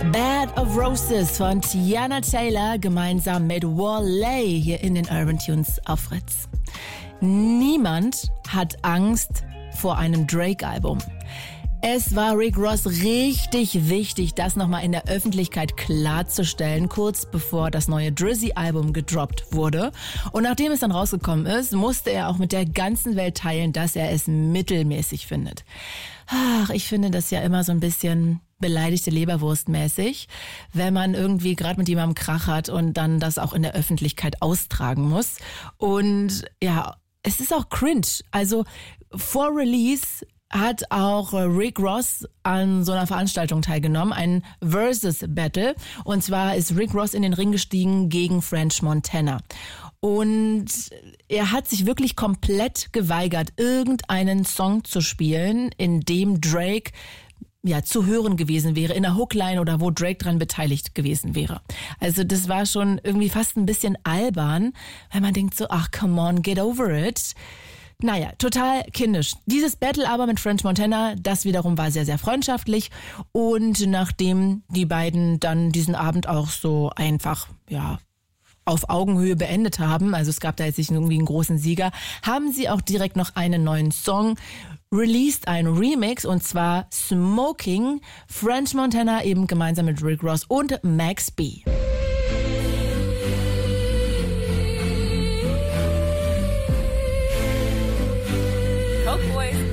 Bed of Roses von Teyana Taylor gemeinsam mit Wale hier in den Urban Tunes auf Fritz. Niemand hat Angst vor einem Drake-Album. Es war Rick Ross richtig wichtig, das nochmal in der Öffentlichkeit klarzustellen, kurz bevor das neue Drizzy-Album gedroppt wurde. Und nachdem es dann rausgekommen ist, musste er auch mit der ganzen Welt teilen, dass er es mittelmäßig findet. Ach, ich finde das ja immer so ein bisschen beleidigte Leberwurst mäßig, wenn man irgendwie gerade mit jemandem Krach hat und dann das auch in der Öffentlichkeit austragen muss. Und ja, es ist auch cringe. Also vor Release hat auch Rick Ross an so einer Veranstaltung teilgenommen, ein Versus-Battle. Und zwar ist Rick Ross in den Ring gestiegen gegen French Montana. Und er hat sich wirklich komplett geweigert, irgendeinen Song zu spielen, in dem Drake zu hören gewesen wäre, in der Hookline oder wo Drake dran beteiligt gewesen wäre. Also das war schon irgendwie fast ein bisschen albern, weil man denkt so, ach come on, get over it. Naja, total kindisch. Dieses Battle aber mit French Montana, das wiederum war sehr, sehr freundschaftlich. Und nachdem die beiden dann diesen Abend auch so einfach, auf Augenhöhe beendet haben, also es gab da jetzt nicht irgendwie einen großen Sieger, haben sie auch direkt noch einen neuen Song released, ein Remix, und zwar Smoking, French Montana eben gemeinsam mit Rick Ross und Max B.